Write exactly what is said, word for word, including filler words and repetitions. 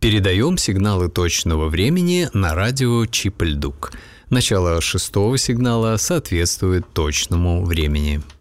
Передаем сигналы точного времени на радио Чип-Ль-Дук. Начало шестого сигнала соответствует точному времени.